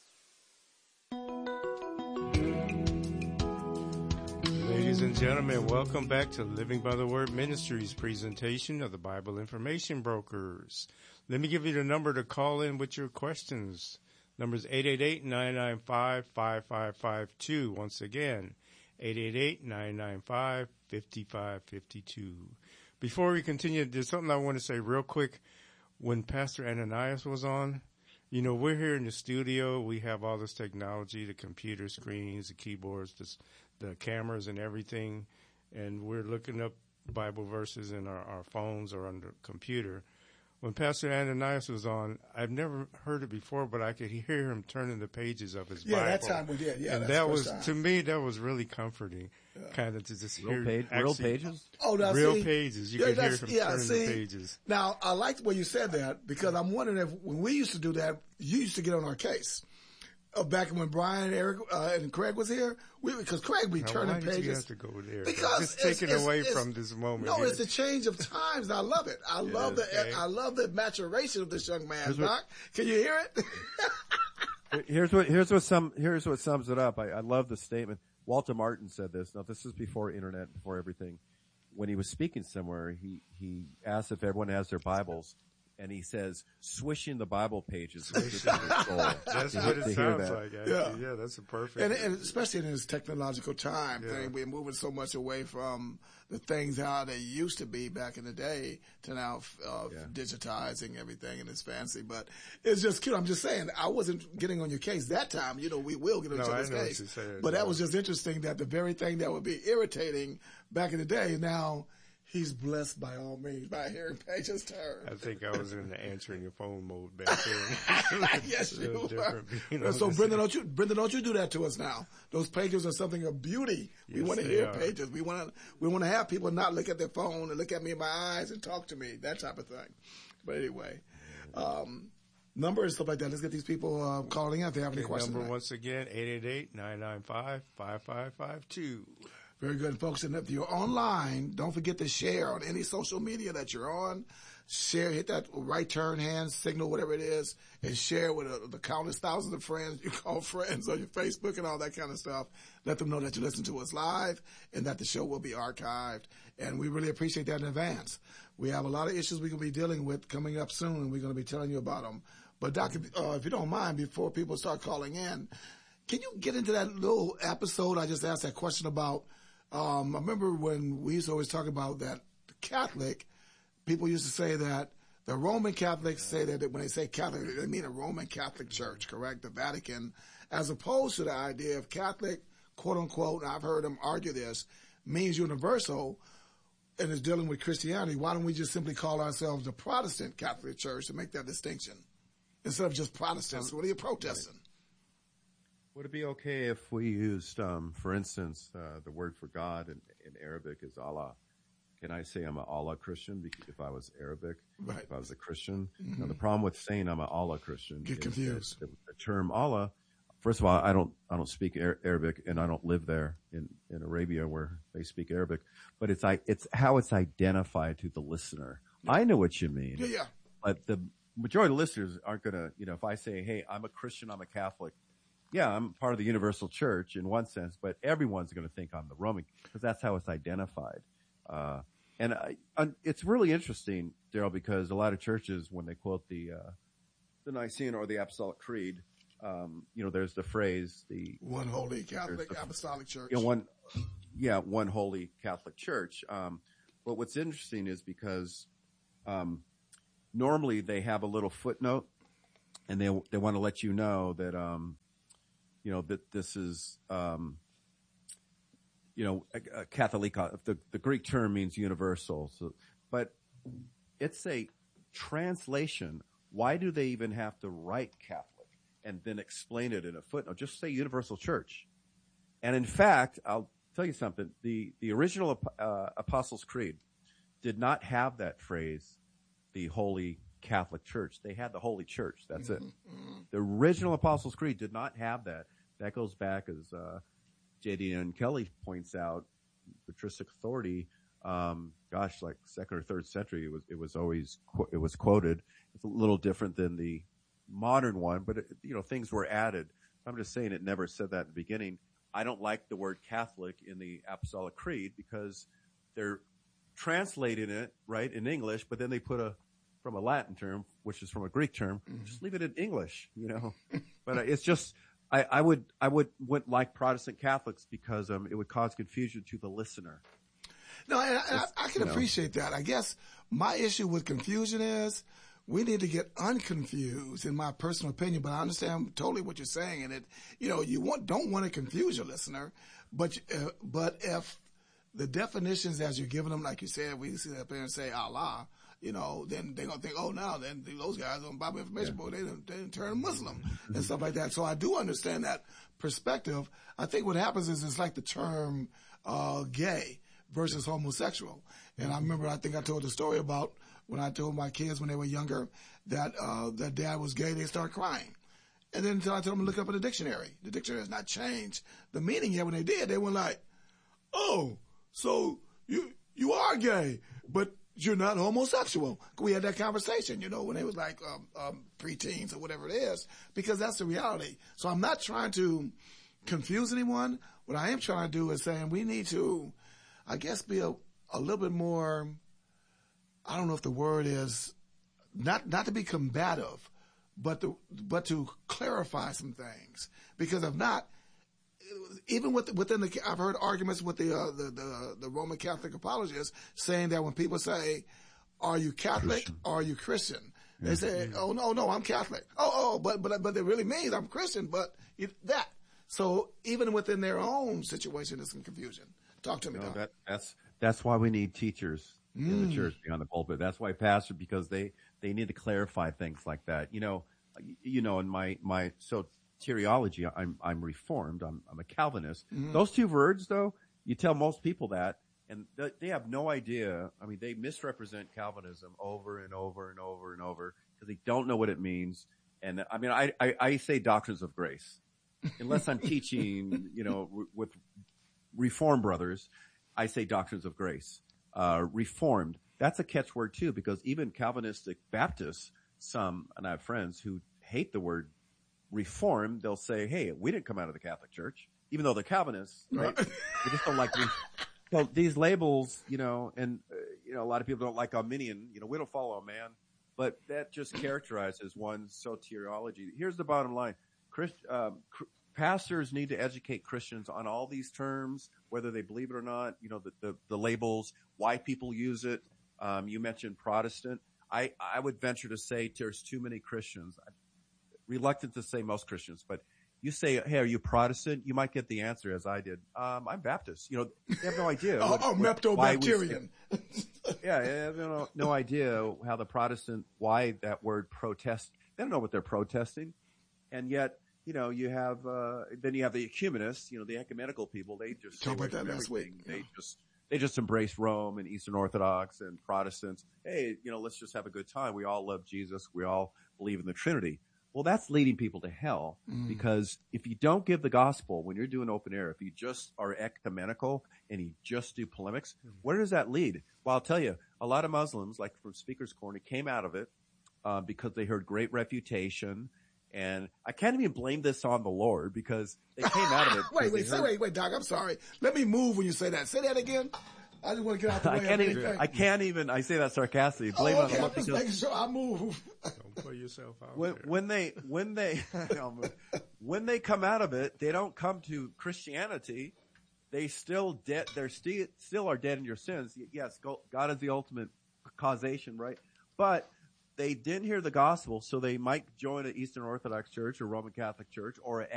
Ladies and gentlemen, welcome back to Living by the Word Ministries presentation of the Bible Information Brokers. Let me give you the number to call in with your questions. Number is eight eight eight, nine nine five, five five five two. Once again, eight eight eight, nine nine five, five five five two. Before we continue, there's something I want to say real quick. When Pastor Ananias was on, you know, we're here in the studio. We have all this technology, the computer screens, the keyboards, the, the cameras and everything. And we're looking up Bible verses in our, our phones or on the computer. When Pastor Ananias was on, I've never heard it before, but I could hear him turning the pages of his yeah, Bible. Yeah, that time we did. Yeah, and that's that the was, first time. to me, that was really comforting, yeah. kind of to just real hear. Page, actually, real pages? Oh, now real see, pages. You yeah, could hear him yeah, turning see, the pages. Now, I liked when you said that, because I'm wondering if when we used to do that, you used to get on our case. Uh, back when Brian and Eric uh, and Craig was here, we, because Craig be now, turning why did pages. You have to go there? Because it's taken it's, away it's, from this moment. No, here. it's the change of times. And I love it. I it love is, the okay? I love the maturation of this young man. Here's Doc, what, can you hear it? here's what here's what some here's what sums it up. I, I love the statement. Walter Martin said this. Now, this is before internet, before everything. When he was speaking somewhere, he he asked if everyone has their Bibles. And he says, swishing the Bible pages. That's to, what it to sounds like, actually. Yeah. yeah, that's a perfect. And, and especially in this technological time yeah. thing, we're moving so much away from the things how they used to be back in the day to now uh, yeah. digitizing everything, and it's fancy. But it's just cute. I'm just saying, I wasn't getting on your case that time. You know, we will get on no, each other's case. But that was just interesting that the very thing that would be irritating back in the day, now he's blessed by all means by hearing pages turn. I think I was in the answering your phone mode back then. Yes, you were. You know, so, Brenda, don't you, Brenda, don't you do that to us now? Those pages are something of beauty. Yes, we want to hear are. pages. We want to, we want to have people not look at their phone and look at me in my eyes and talk to me, that type of thing. But anyway, um, number and stuff like that. Let's get these people uh, calling in if they have okay, any questions. Number right? once again, eight eight eight, nine nine five, five five five two. Very good, folks. And if you're online, don't forget to share on any social media that you're on. Share, hit that right turn hand signal, whatever it is, and share with uh, the countless thousands of friends you call friends on your Facebook and all that kind of stuff. Let them know that you listen to us live and that the show will be archived. And we really appreciate that in advance. We have a lot of issues we're going to be dealing with coming up soon, and we're going to be telling you about them. But, Doc, if, uh, if you don't mind, before people start calling in, can you get into that little episode I just asked that question about? Um, I remember when we used to always talk about that Catholic, people used to say that the Roman Catholics say that when they say Catholic, they mean a Roman Catholic Church, correct? The Vatican, as opposed to the idea of Catholic, quote unquote, and I've heard them argue this, means universal and is dealing with Christianity. Why don't we just simply call ourselves the Protestant Catholic Church to make that distinction instead of just Protestants? What are you protesting? Would it be okay if we used, um, for instance, uh, the word for God in, in Arabic is Allah? Can I say I'm an Allah Christian if I was Arabic? Right. If I was a Christian? Mm-hmm. Now, the problem with saying I'm an Allah Christian Get is confused. that the, the term Allah, first of all, I don't I don't speak Arabic, and I don't live there in, in Arabia where they speak Arabic. But it's I, it's how it's identified to the listener. Yeah. I know what you mean. Yeah, yeah. But the majority of the listeners aren't going to, you know, if I say, hey, I'm a Christian, I'm a Catholic, yeah, I'm part of the universal church in one sense, but everyone's going to think I'm the Roman because that's how it's identified. Uh, and I, I, it's really interesting, Daryl, because a lot of churches, when they quote the uh, the Nicene or the Apostolic Creed, um, you know, there's the phrase, the one holy Catholic the, Apostolic Church. You know, one, yeah, one holy Catholic Church. Um, but what's interesting is because um, normally they have a little footnote, and they they want to let you know that um, you know that this is um, you know a, a Catholic. The the Greek term means universal, so but it's a translation. Why do they even have to write Catholic and then explain it in a footnote? Just say Universal Church. And in fact, I'll tell you something. The, the original uh, Apostles' Creed did not have that phrase, the Holy Catholic Church. They had the Holy Church. That's it. The original Apostles' Creed did not have that. That goes back, as uh, J D N Kelly points out, patristic authority, um, gosh, like second or third century, it was, it was always, it was quoted. It's a little different than the modern one, but it, you know, things were added. I'm just saying it never said that in the beginning. I don't like the word Catholic in the Apostolic Creed because they're translating it, right, in English, but then they put a, from a Latin term, which is from a Greek term, mm-hmm. just leave it in English, you know. But it's just, I, I would, I would, wouldn't like Protestant Catholics because, um, it would cause confusion to the listener. No, and I, I, I can you appreciate know. that. I guess my issue with confusion is we need to get unconfused, in my personal opinion. But I understand totally what you're saying, and it, you know, you want don't want to confuse your listener, but uh, but if the definitions as you're giving them, like you said, we sit up there and say Allah, you know, then they're gonna think, oh, now then those guys on Bible Information yeah. Board, they didn't, they didn't turn Muslim and stuff like that. So I do understand that perspective. I think what happens is it's like the term uh, gay versus homosexual. And I remember, I think I told the story about when I told my kids when they were younger that uh, that dad was gay, they started crying. And then until I told them to look up in the dictionary. The dictionary has not changed the meaning yet. When they did, they were like, oh, so you you are gay, but you're not homosexual. We had that conversation, you know, when they was like um, um, preteens or whatever it is, because that's the reality. So I'm not trying to confuse anyone. What I am trying to do is saying we need to, I guess, be a, a little bit more, I don't know if the word is, not not to be combative, but to, but to clarify some things. Because if not, even with, within the, I've heard arguments with the, uh, the, the, the Roman Catholic apologists saying that when people say, are you Catholic Christian. or are you Christian? They say, mm-hmm. oh, no, no, I'm Catholic. Oh, oh, but, but, but it really means I'm Christian, but it, that. So even within their own situation, there's some confusion. Talk to me, no, Doc. that, that's, that's why we need teachers mm. in the church beyond the pulpit. That's why pastors, because they, they need to clarify things like that. You know, you know, in my, my, so, soteriology, I'm, I'm Reformed, I'm, I'm a Calvinist. Mm-hmm. Those two words, though, you tell most people that, and th- they have no idea. I mean, they misrepresent Calvinism over and over and over and over because they don't know what it means. And I mean, I, I, I say doctrines of grace. Unless I'm teaching, you know, r- with Reformed brothers, I say doctrines of grace. Uh, Reformed, that's a catchword too, because even Calvinistic Baptists, some, and I have friends who hate the word Reform, they'll say, hey, we didn't come out of the Catholic Church, even though they're Calvinists, right? They just don't like these, so these labels, you know, and, uh, you know, a lot of people don't like Arminian, you know, we don't follow a man, but that just characterizes one's soteriology. Here's the bottom line. Christ, um, cr- pastors need to educate Christians on all these terms, whether they believe it or not, you know, the, the, the labels, why people use it. Um, you mentioned Protestant. I, I would venture to say there's too many Christians. I, reluctant to say most Christians, but you say, hey, are you Protestant? You might get the answer as I did. Um, I'm Baptist. You know, they have no idea. oh, what, oh Meptobacterian. yeah, they have no, no idea how the Protestant, why that word protest. They don't know what they're protesting. And yet, you know, you have, uh, then you have the ecumenists, you know, the ecumenical people. They just talk about that last week. They yeah. just, they just embrace Rome and Eastern Orthodox and Protestants. Hey, you know, let's just have a good time. We all love Jesus. We all believe in the Trinity. Well, that's leading people to hell mm. because if you don't give the gospel when you're doing open air, if you just are ecumenical and you just do polemics, mm. where does that lead? Well, I'll tell you, a lot of Muslims, like from Speaker's Corner, came out of it uh, because they heard great refutation. And I can't even blame this on the Lord because they came out of it. wait, wait, say, wait, wait, Doc, I'm sorry. Let me move when you say that. Say that again. I just want to get out the way. I can't of even. anything. I can't even. I say that sarcastically. Blame oh, it okay. on I'm what just because making sure I move. Don't put yourself out when, there. when they when they when they come out of it, they don't come to Christianity. They still dead. They're still still are dead in your sins. Yes, God is the ultimate causation, right? But they didn't hear the gospel, so they might join an Eastern Orthodox Church or Roman Catholic Church or an